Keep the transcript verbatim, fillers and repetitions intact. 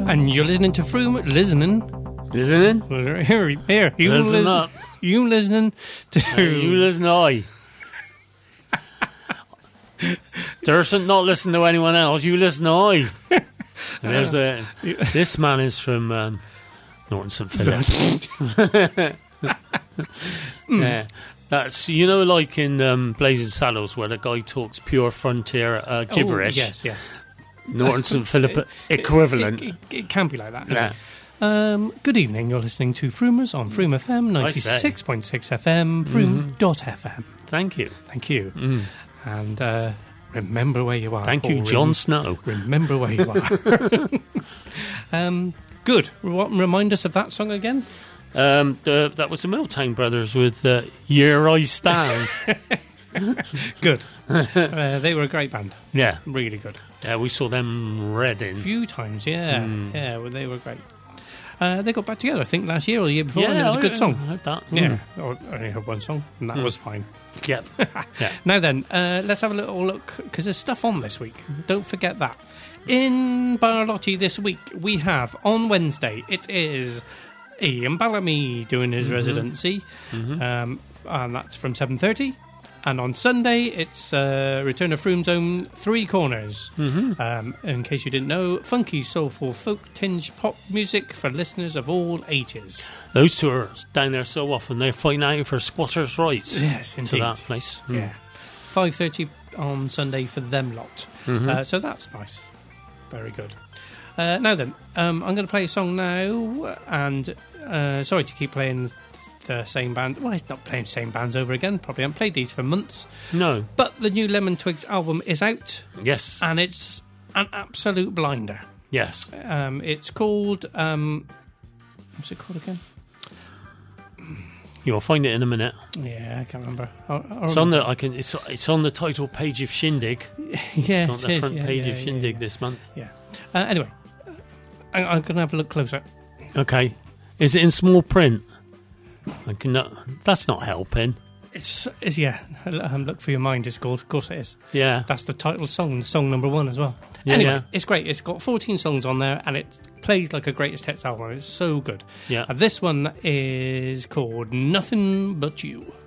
And you're listening to Froome, listening. Listening? Here, here. You listen, listen up. You listening to... Uh, you listen, I. Derson not listen to anyone else. You listen, I. And there's the... This man is from um, Norton Saint Philip. Yeah. That's, you know, like in um, Blazing Saddles, where the guy talks pure frontier uh, gibberish. Oh, yes, yes. Norton Saint Philip equivalent. It, it, it can be like that. Yeah. Um, good evening. You're listening to Froomers on Froome F M, ninety-six point six F M, Froome dot F M. Thank you. Thank you. Mm. And uh, remember where you are. Thank you, rem- Jon Snow. Remember where you are. um, good. What, remind us of that song again. Um, uh, that was the Milltown Brothers with uh, Here I Stand. Good. Uh, they were a great band. Yeah. Really good. Yeah, we saw them Reading. A few times, yeah. Mm. Yeah, well, they were great. Uh, they got back together, I think, last year or the year before, Yeah, and it was a I- good song. I heard that. Yeah. Or, I only heard one song, and that Mm. was fine. Yep. Yeah. Now then, uh, let's have a little look, because there's stuff on this week. Don't forget that. In Barlotti this week, we have, on Wednesday, it is Ian Bellamy doing his Mhm. residency, Mhm. um, and that's from seven thirty. And on Sunday, it's uh, Return of Froome's own Three Corners. Mhm. Um, in case you didn't know, funky, soulful, folk-tinged pop music for listeners of all ages. Those two are down there so often. They're fighting out for squatters' rights. Yes, To indeed. that place. Mm. Yeah. five thirty on Sunday for them lot. Mhm. Uh, so that's nice. Very good. Uh, now then, um, I'm going to play a song now, and uh, sorry to keep playing the same band. Well, it's not playing the same bands over again. Probably haven't played these for months. No. But the new Lemon Twigs album is out. Yes. And it's an absolute blinder. Yes. Um, it's called... Um, what's it called again? You'll find it in a minute. Yeah, I can't remember. I'll, I'll It's on the. I can. It's it's on the title page of Shindig. Yeah, it's on it the is, front yeah, page yeah, of yeah, Shindig yeah. this month. Yeah. Uh, anyway, I, I'm going to have a look closer. Okay. Is it in small print? I can. That's not helping. It's, it's yeah. Um, Look for Your Mind. It's called. Of course, it is. Yeah. That's the title song. Song number one as well. Yeah, anyway, yeah. it's great. It's got fourteen songs on there, and it plays like a greatest hits album. It's so good. Yeah. And this one is called Nothing But You.